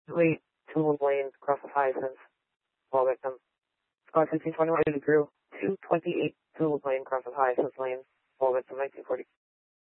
Wait, Tulip Lane, cross of Hyacinth, fall victim. Squad 1521 to Drew, 228 Tulip Lane, cross of Hyacinth Lane, fall victim 1940.